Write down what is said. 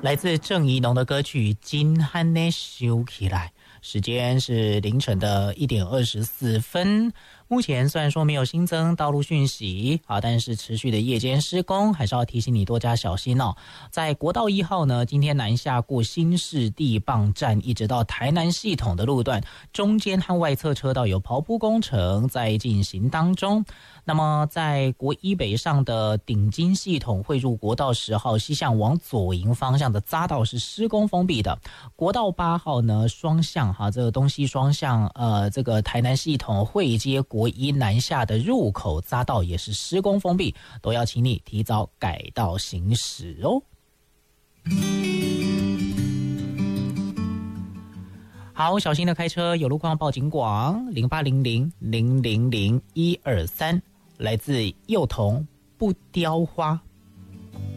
来自郑宜农的歌曲《今汉呢修起来》，时间是凌晨的1点24分。目前虽然说没有新增道路讯息啊，但是持续的夜间施工，还是要提醒你多加小心哦。在国道1号呢，今天南下过新市地磅站，一直到台南系统的路段，中间和外侧车道有刨铺工程在进行当中。那么在国一北上的顶金系统汇入国道10号西向往左营方向的匝道是施工封闭的。国道8号呢，双向这个东西双向这个台南系统汇接国一南下的入口匝道也是施工封闭，都要请你提早改道行驶哦。好，小心的开车，有路况报警广0800000123，来自幼童不雕花